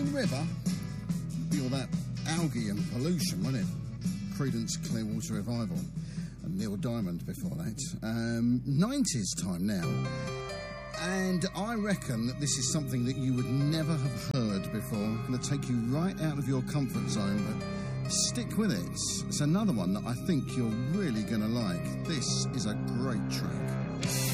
River. Be all that algae and pollution, wouldn't it? Creedence Clearwater Revival. And Neil Diamond before that. 90s time now. And I reckon that this is something that you would never have heard before. I'm going to take you right out of your comfort zone, but stick with it. It's another one that I think you're really going to like. This is a great track.